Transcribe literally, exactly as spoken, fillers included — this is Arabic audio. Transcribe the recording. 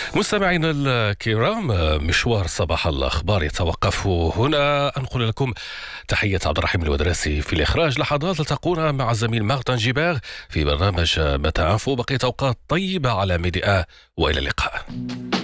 مستمعينا الكرام، مشوار صباح الأخبار يتوقف هنا. أنقل لكم تحية عبد الرحيم الودراسي في الإخراج. لحظات تلتقونا مع الزميل مارتن جيبار في برنامج متى انفو. بقيت أوقات طيبة على ميديا، وإلى اللقاء.